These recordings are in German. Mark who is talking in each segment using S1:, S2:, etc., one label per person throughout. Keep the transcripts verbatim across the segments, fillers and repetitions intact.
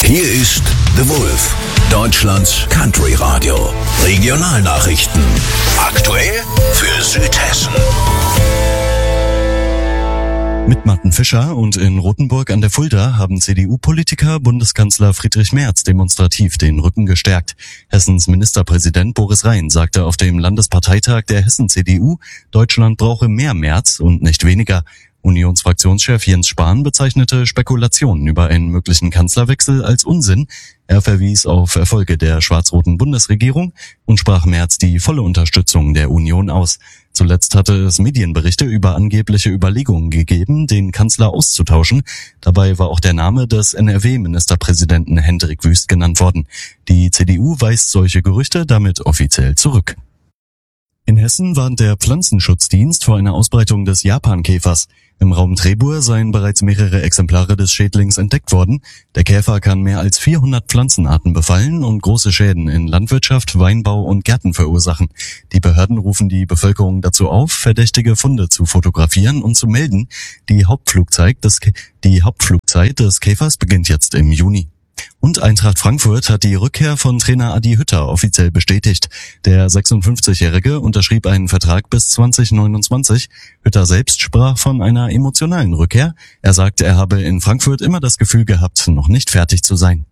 S1: Hier ist The Wolf, Deutschlands Country Radio. Regionalnachrichten. Aktuell für Südhessen.
S2: Mit Martin Fischer und in Rothenburg an der Fulda haben C D U-Politiker Bundeskanzler Friedrich Merz demonstrativ den Rücken gestärkt. Hessens Ministerpräsident Boris Rhein sagte auf dem Landesparteitag der Hessen-C D U, Deutschland brauche mehr Merz und nicht weniger. Unionsfraktionschef Jens Spahn bezeichnete Spekulationen über einen möglichen Kanzlerwechsel als Unsinn. Er verwies auf Erfolge der schwarz-roten Bundesregierung und sprach Merz die volle Unterstützung der Union aus. Zuletzt hatte es Medienberichte über angebliche Überlegungen gegeben, den Kanzler auszutauschen. Dabei war auch der Name des N R W-Ministerpräsidenten Hendrik Wüst genannt worden. Die C D U weist solche Gerüchte damit offiziell zurück. In Hessen warnt der Pflanzenschutzdienst vor einer Ausbreitung des Japankäfers. Im Raum Trebur seien bereits mehrere Exemplare des Schädlings entdeckt worden. Der Käfer kann mehr als vierhundert Pflanzenarten befallen und große Schäden in Landwirtschaft, Weinbau und Gärten verursachen. Die Behörden rufen die Bevölkerung dazu auf, verdächtige Funde zu fotografieren und zu melden. Die Hauptflugzeit des, die Hauptflugzeit des Käfers beginnt jetzt im Juni. Und Eintracht Frankfurt hat die Rückkehr von Trainer Adi Hütter offiziell bestätigt. Der sechsundfünfzigjährige unterschrieb einen Vertrag bis zwanzig neunundzwanzig. Hütter selbst sprach von einer emotionalen Rückkehr. Er sagt, er habe in Frankfurt immer das Gefühl gehabt, noch nicht fertig zu sein.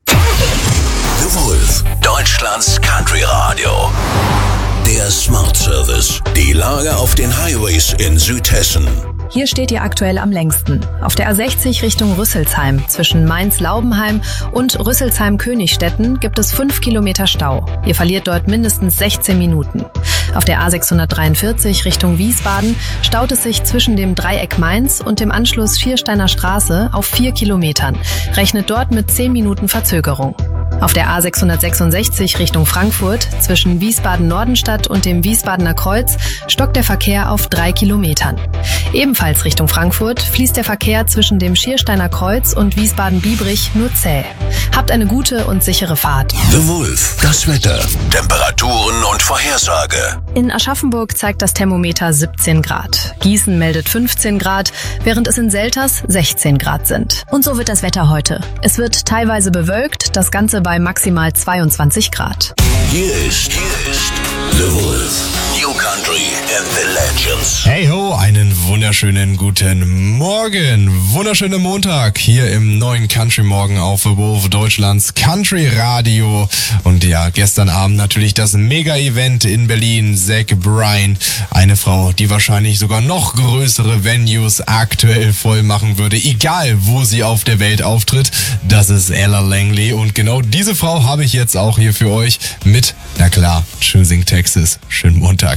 S1: The Wolf, Deutschlands Country Radio. Der Smart Service. Die Lage auf den Highways in Südhessen.
S3: Hier steht ihr aktuell am längsten. Auf der A sechzig Richtung Rüsselsheim zwischen Mainz-Laubenheim und Rüsselsheim-Königstetten gibt es fünf Kilometer Stau. Ihr verliert dort mindestens sechzehn Minuten. Auf der A sechshundertdreiundvierzig Richtung Wiesbaden staut es sich zwischen dem Dreieck Mainz und dem Anschluss Viersteiner Straße auf vier Kilometern. Rechnet dort mit zehn Minuten Verzögerung. Auf der A sechshundertsechsundsechzig Richtung Frankfurt zwischen Wiesbaden-Nordenstadt und dem Wiesbadener Kreuz stockt der Verkehr auf drei Kilometern. Ebenfalls Richtung Frankfurt fließt der Verkehr zwischen dem Schiersteiner Kreuz und Wiesbaden-Biebrich nur zäh. Habt eine gute und sichere Fahrt.
S1: The Wolf, das Wetter, Temperaturen und Vorhersage.
S3: In Aschaffenburg zeigt das Thermometer siebzehn Grad. Gießen meldet fünfzehn Grad, während es in Selters sechzehn Grad sind. Und so wird das Wetter heute. Es wird teilweise bewölkt, das Ganze bei maximal zweiundzwanzig Grad.
S1: Hier ist, hier ist The Wolf. New Country and the Legends.
S4: Hey ho, einen wunderschönen guten Morgen. Wunderschöner Montag hier im neuen Country Morgen auf The Wolf, Deutschlands Country Radio. Und ja, gestern Abend natürlich das Mega-Event in Berlin. Zach Bryan, eine Frau, die wahrscheinlich sogar noch größere Venues aktuell voll machen würde, egal wo sie auf der Welt auftritt. Das ist Ella Langley und genau diese Frau habe ich jetzt auch hier für euch mit, na klar, Choosing Texas. Schönen Montag.